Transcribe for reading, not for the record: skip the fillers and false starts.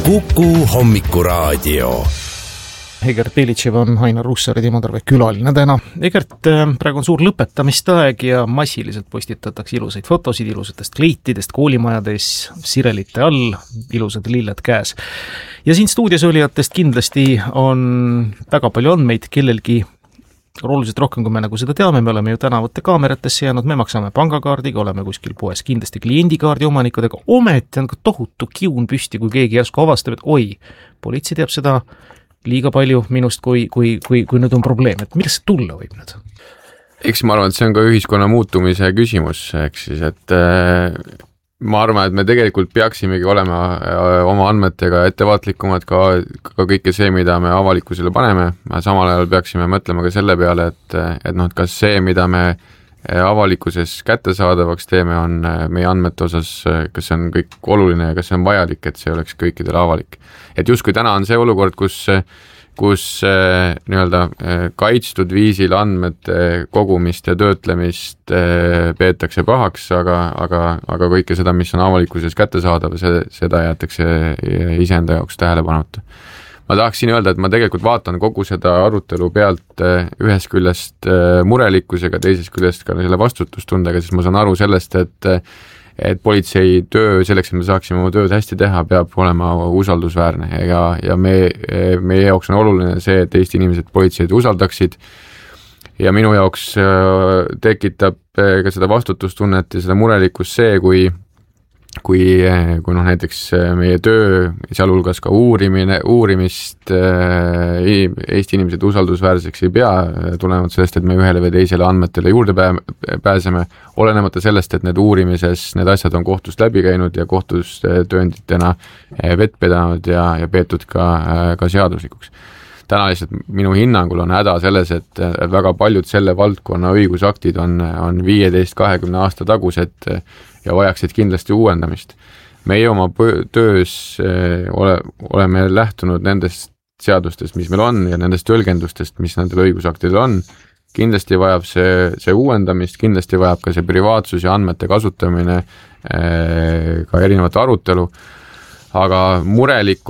Kuku hommikuraadio. Egert Belitšev on Ainar Ruussaare Timo Tarve külaline täna. Egert, praegu on suur lõpetamistaaeg ja massiliselt postitatakse ilusaid fotosid ilusatest kleitidest, koolimajades, sirelite all, ilusad lilled käes. Ja siin stuudios olijatest kindlasti on väga palju andmeid, kellelgi oluliselt rohkem, kui me nagu seda teame, me oleme ju tänavate kaameratesse jäänud, me maksame pangakaardiga, oleme kuskil poes kindlasti kliendikaardi omanikudega, ometi on ka tohutu kiun püsti, kui keegi järsku avastab, et oi, politsei teab seda liiga palju minust, kui nüüd on probleem, et millest see tulla võib nüüd? Eks ma arvan, et see on ka ühiskonna muutumise küsimus, eks siis, et ma arvan, et me tegelikult peaksimegi olema oma andmetega ettevaatlikumad ka kõike see, mida me avalikkusele paneme. Samal ajal peaksime mõtlema ka selle peale, et kas see, mida me avalikkuses kättesaadavaks teeme, on meie andmete osas, kas see on kõik oluline ja kas see on vajalik, et see oleks kõikidele avalik. Et justkui täna on see olukord, kus nii-öelda kaitstud viisil andmete kogumist ja töötlemist peetakse pahaks, aga kõike seda, mis on avalikkuses kättesaadav, seda jäetakse iseenda jaoks tähelepanuta. Ma tahaksin öelda, et ma tegelikult vaatan kogu seda arutelu pealt ühest küljest murelikkusega, teisest küljest ka selle vastutustundega, sest ma saan aru sellest, et politsei töö selleks, et me saaksime oma tööd hästi teha, peab olema usaldusväärne ja meie jaoks on oluline see, et Eesti inimesed politseid usaldaksid ja minu jaoks tekitab ka seda vastutustunnet ja seda murelikkust see, kui näiteks meie töö, sealhulgas ka uurimist Eesti inimesed usaldusväärseks ei pea, tulenevalt sellest, et me ühele või teisele andmetele juurde pääseme, olenemata sellest, et need uurimises need asjad on kohtust läbi käinud ja kohtus töönditena vett pedanud ja peetud ka seaduslikuks. Täna lihtsalt minu hinnangul on häda selles, et väga paljud selle valdkonna õigusaktid on 15-20 aasta tagused ja vajaksid kindlasti uuendamist. Meie oma töös oleme lähtunud nendest seadustest, mis meil on ja nendest tõlgendustest, mis nendel õigusaktidel on. Kindlasti vajab see uuendamist, kindlasti vajab ka see privaatsus ja andmete kasutamine ka erinevate arutelu, aga murelik